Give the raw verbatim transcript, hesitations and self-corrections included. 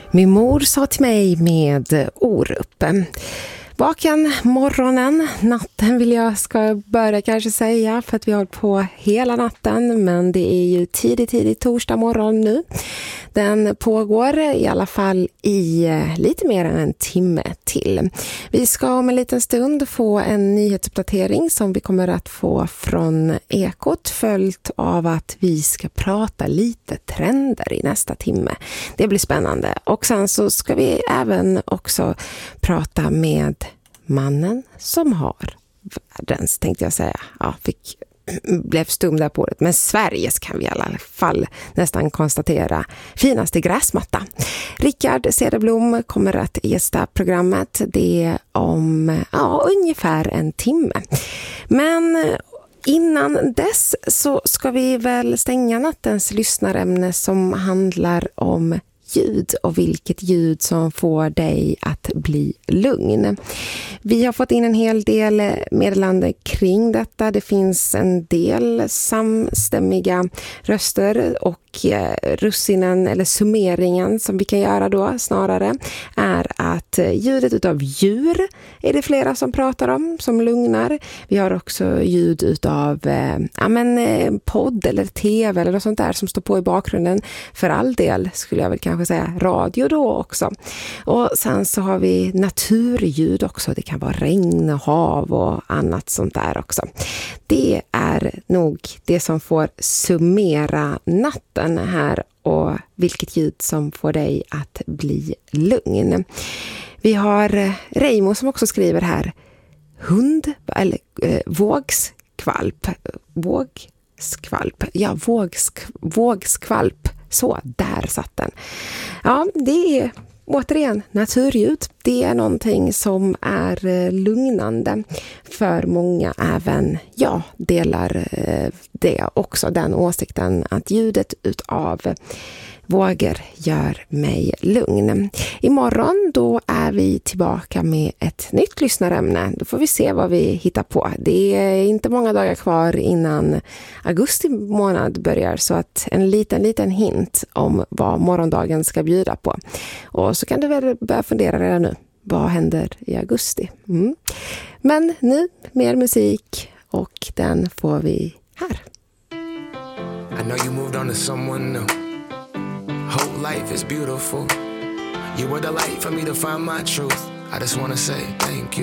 Min mor sa till mig med Orup. Vaken morgonen, natten vill jag ska börja kanske säga, för att vi har hållit på hela natten, men det är ju tidigt, tidigt torsdag morgon nu. Den pågår i alla fall i lite mer än en timme till. Vi ska om en liten stund få en nyhetsuppdatering som vi kommer att få från Ekot, följt av att vi ska prata lite trender i nästa timme. Det blir spännande. Och sen så ska vi även också prata med mannen som har världens, tänkte jag säga. Ja, fick blev stum där på det. Men Sveriges kan vi i alla fall nästan konstatera finaste gräsmatta. Rickard Cederblom kommer att gästa programmet. Det är om ja, ungefär en timme. Men innan dess så ska vi väl stänga nattens lyssnarämne som handlar om ljud och vilket ljud som får dig att bli lugn. Vi har fått in en hel del meddelande kring detta. Det finns en del samstämmiga röster och russinen eller summeringen som vi kan göra då snarare är att ljudet utav djur är det flera som pratar om som lugnar. Vi har också ljud utav eh, ja, men, podd eller tv eller något sånt där som står på i bakgrunden. För all del skulle jag väl kanske säga radio då också. Och sen så har vi naturljud också. Det kan vara regn och hav och annat sånt där också. Det är nog det som får summera natten här och vilket ljud som får dig att bli lugn. Vi har Reimo som också skriver här hund eller eh, vågskvalp vågskvalp ja vågsk, vågskvalp så där satt den. Ja, det är återigen naturljud. Det är någonting som är lugnande för många. Även jag delar det också, den åsikten att ljudet utav vågor gör mig lugn. Imorgon då är vi tillbaka med ett nytt lyssnarämne. Då får vi se vad vi hittar på. Det är inte många dagar kvar innan augusti månad börjar, så att en liten liten hint om vad morgondagen ska bjuda på. Och så kan du väl börja fundera redan nu. Vad händer i augusti? Mm. Men nu mer musik och den får vi här. I know you moved on to someone new. Whole life is beautiful. You were the light for me to find my truth. I just wanna say thank you.